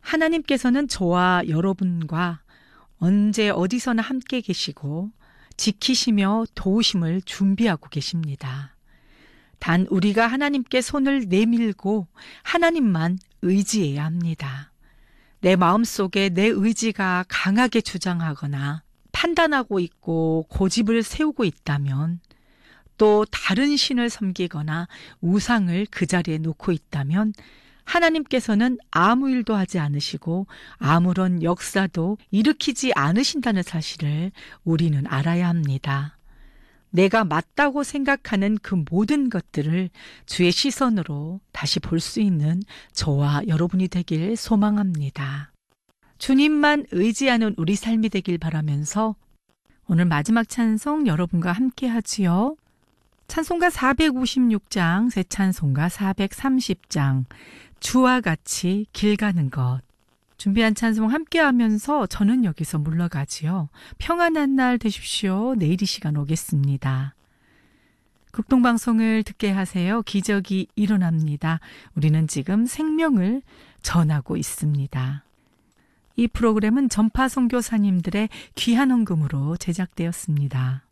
하나님께서는 저와 여러분과 언제 어디서나 함께 계시고 지키시며 도우심을 준비하고 계십니다. 단 우리가 하나님께 손을 내밀고 하나님만 의지해야 합니다. 내 마음속에 내 의지가 강하게 주장하거나 판단하고 있고 고집을 세우고 있다면, 또 다른 신을 섬기거나 우상을 그 자리에 놓고 있다면 하나님께서는 아무 일도 하지 않으시고 아무런 역사도 일으키지 않으신다는 사실을 우리는 알아야 합니다. 내가 맞다고 생각하는 그 모든 것들을 주의 시선으로 다시 볼 수 있는 저와 여러분이 되길 소망합니다. 주님만 의지하는 우리 삶이 되길 바라면서 오늘 마지막 찬송 여러분과 함께 하지요. 찬송가 456장, 새 찬송가 430장, 주와 같이 길 가는 것. 준비한 찬송 함께 하면서 저는 여기서 물러가지요. 평안한 날 되십시오. 내일 이 시간 오겠습니다. 극동방송을 듣게 하세요. 기적이 일어납니다. 우리는 지금 생명을 전하고 있습니다. 이 프로그램은 전파 선교사님들의 귀한 헌금으로 제작되었습니다.